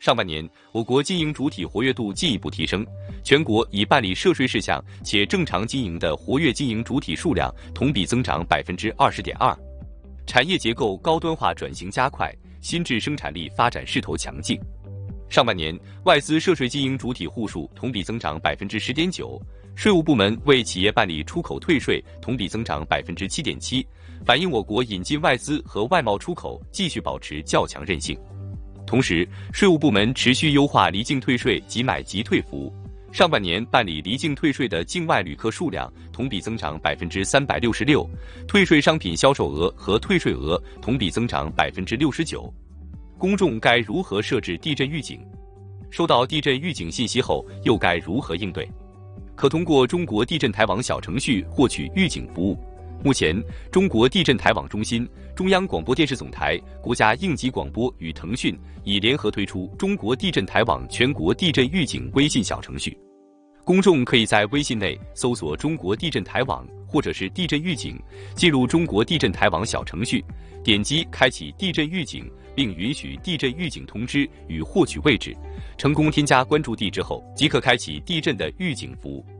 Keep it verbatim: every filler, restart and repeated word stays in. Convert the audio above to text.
上半年，我国经营主体活跃度进一步提升，全国已办理涉税事项且正常经营的活跃经营主体数量同比增长百分之二十点二，产业结构高端化转型加快，新质生产力发展势头强劲。上半年，外资涉税经营主体户数同比增长百分之十点九，税务部门为企业办理出口退税同比增长百分之七点七，反映我国引进外资和外贸出口继续保持较强韧性。同时，税务部门持续优化离境退税及买即退服务。上半年办理离境退税的境外旅客数量同比增长百分之三百六十六，退税商品销售额和退税额同比增长百分之六十九。公众该如何设置地震预警？收到地震预警信息后，又该如何应对？可通过中国地震台网小程序获取预警服务。目前，中国地震台网中心、中央广播电视总台、国家应急广播与腾讯已联合推出中国地震台网全国地震预警微信小程序。公众可以在微信内搜索中国地震台网或者是地震预警，进入中国地震台网小程序，点击开启地震预警，并允许地震预警通知与获取位置。成功添加关注地之后，即可开启地震的预警服务。